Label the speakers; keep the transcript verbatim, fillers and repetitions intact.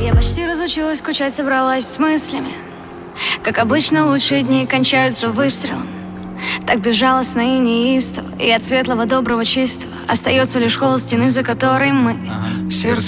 Speaker 1: Я почти разучилась скучать, собралась с мыслями. Как обычно, лучшие дни кончаются выстрелом. Так безжалостно и неистово, и от светлого, доброго, чистого остается лишь холод стены, за которой мы.
Speaker 2: Сердце